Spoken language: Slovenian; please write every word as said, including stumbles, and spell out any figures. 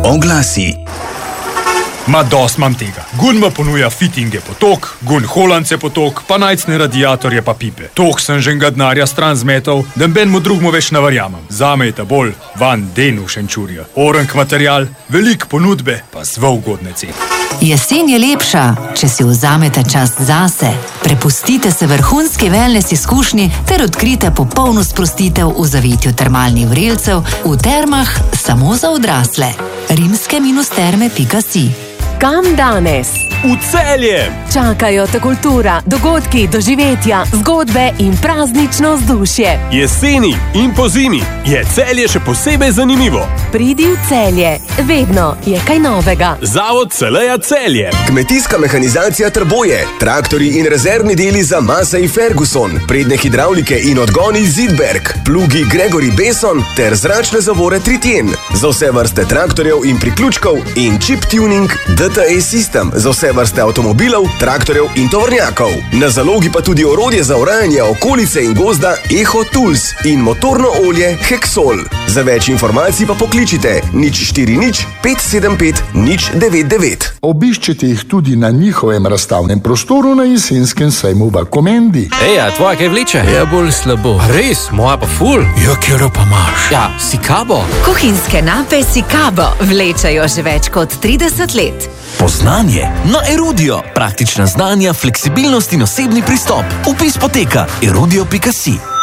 Oglasi. Ma dost mam tega. Gun ma ponuja fittinge potok, gun holance potok, pa najcne radiatorje pa pipe. Tok sem že ga denarja stran zmetal, da ben mu drugmu več navarjamem. Zame je ta bolj van denu šenčurja. Orank material, velik ponudbe, pa zelo ugodne cene. Jesen je lepša, če si vzamete čas zase. Prepustite se vrhunski wellness izkušnji ter odkrite popolno sprostitev v zavitju termalnih vrelcev v termah samo za odrasle. rimske terme pika si. Kam danes? V Celje! Čakajo te kultura, dogodki, doživetja, zgodbe in praznično vzdušje. Jeseni in pozimi je Celje še posebej zanimivo. Pridi v Celje, vedno je kaj novega. Zavod Celeja Celje. Kmetijska mehanizacija Trboje, traktori in rezervni deli za Massey Ferguson, prednje hidravlike in odgoni Zidberg, plugi Gregory Beson ter zračne zavore Tritjen. Za vse vrste traktorjev in priključkov in chip tuning D T A System za vse vrste avtomobilov, traktorjev in tovornjakov. Na zalogi pa tudi orodje za orajanje okolice in gozda Eho Tools in motorno olje Hexol. Za več informacij pa pokličite nič štiri nič pet sedem pet nič devet devet. Obiščite jih tudi na njihovem razstavnem prostoru na jesenskem sejmu v Komendi. Ej, a tvoja kaj vleče? Ja, bolj slabo. Res, moja pa ful. Ja, kjero pa imaš? Ja, Sikabo. Kuhinjske nape Sikabo vlečajo že več kot trideset let. Poznanje na Erudio. Praktična znanja, fleksibilnost in osebni pristop. Vpis poteka erudio pika si.